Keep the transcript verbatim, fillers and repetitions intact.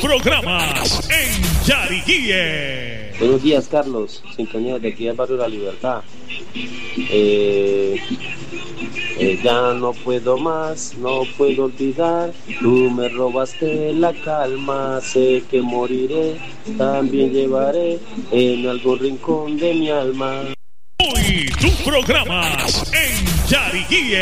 Programas en Yariguíe. Buenos días, Carlos. Sintonía de aquí al barrio La Libertad. Eh, eh, ya no puedo más, no puedo olvidar. Tú me robaste la calma, sé que moriré. También llevaré en algún rincón de mi alma. Hoy tus programas en Yariguíe.